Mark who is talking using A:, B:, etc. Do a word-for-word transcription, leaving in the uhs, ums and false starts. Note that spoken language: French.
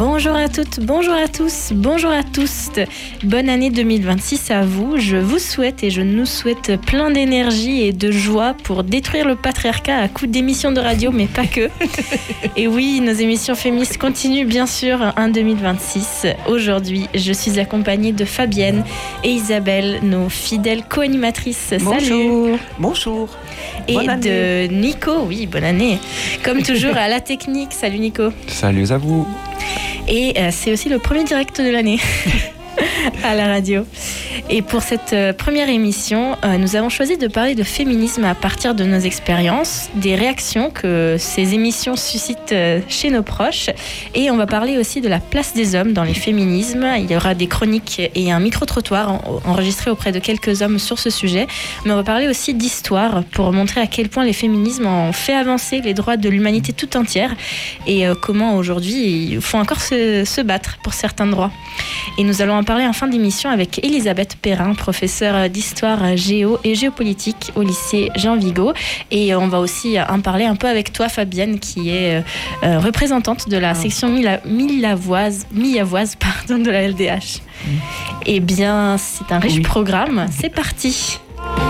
A: Bonjour à toutes, bonjour à tous, bonjour à tous. Bonne année deux mille vingt-six à vous. Je vous souhaite et je nous souhaite plein d'énergie et de joie pour détruire le patriarcat à coups d'émissions de radio, mais pas que. Et oui, nos émissions féministes continuent bien sûr en deux mille vingt-six. Aujourd'hui, je suis accompagnée de Fabienne et Isabelle, nos fidèles co-animatrices.
B: Bonjour.
A: Salut.
B: Bonjour.
A: Et
B: bonne
A: de Nico, oui, bonne année. Comme toujours à la technique. Salut Nico.
C: Salut à vous.
A: Et euh, c'est aussi le premier direct de l'année à la radio. Et pour cette euh, première émission, euh, nous avons choisi de parler de féminisme à partir de nos expériences, des réactions que ces émissions suscitent euh, chez nos proches. Et on va parler aussi de la place des hommes dans les féminismes. Il y aura des chroniques et un micro-trottoir en, enregistré auprès de quelques hommes sur ce sujet. Mais on va parler aussi d'histoire pour montrer à quel point les féminismes ont fait avancer les droits de l'humanité tout entière et euh, comment aujourd'hui il faut encore se, se battre pour certains droits. Et nous allons en parler en fin d'émission avec Elisabeth Perrin, professeure d'histoire géo et géopolitique au lycée Jean Vigo. Et on va aussi en parler un peu avec toi, Fabienne, qui est euh, représentante de la section Milavoise, Milavoise pardon, de la L D H. Mmh. Eh bien, c'est un riche oui. programme. C'est parti.